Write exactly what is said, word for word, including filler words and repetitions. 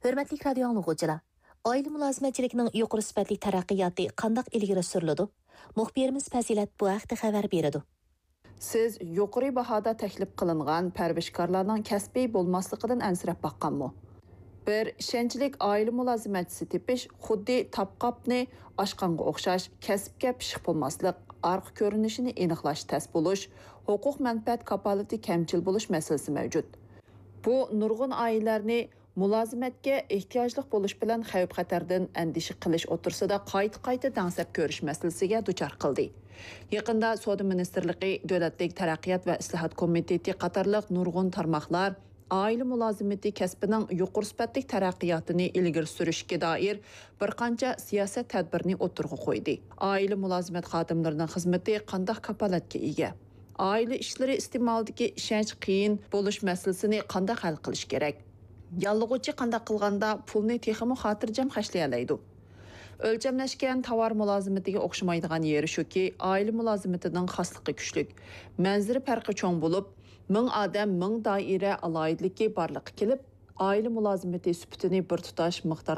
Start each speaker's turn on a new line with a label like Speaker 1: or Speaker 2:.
Speaker 1: Hörmətli radio anlıqçılar, oila mulazimətçiligining yuqori sifatli taraqqiyoti qandaq ilgari suriladi? Muxbirimiz Fazilat bu haqda xabar beradi.
Speaker 2: Siz yuqori bahoda taklif qilingan parvishkorlarning kasbiy bo'lmasligidan ansirab baqqanmi? Bir ishonchlik oila mulozimatchisi tepish xuddi tapqapni oshqonga o'xshash kasbga pishiq bo'lmaslik, arq ko'rinishini aniqlash tas bo'lish, huquq manfaat kapolati kamchil bo'lish masalasi mavjud. Bu nurg'un oilalarni mulozimatga ehtiyojli bo'lish bilan xavf-xatardan andisha qilish o'tirsida qayta-qayta dangsab ko'rish masalasiga duchor qildi. Yaqinda Savdo ministrligi, Davlatlik taraqqiyot va islohot komiteti qatorliq nurg'un tarmoqlar oila mulozimati kasbining yuqori sifatli taraqqiyotini ilgari surishga doir bir qancha siyosat tadbirini o'tirg'a qo'ydi. Oila mulozimat xodimlarining xizmati qanday kapolatga ega? Oila ishlari iste'molidagi ishonch qiyin bo'lish masalasini qanday hal qilish kerak? Yallig'uvchi qanday qilganda pulni texmi xotirjam xashlay oladi? O'lchamlashgan tovar mulozimatiga o'xshamaydigan yeri shuki, oila mulozimatining xosligi kuchli. Manziri farqi cho'ng bo'lib, ming odam ming doira aloyidligi borligi kelib, oila mulozimati sifatini bir tutash miqdor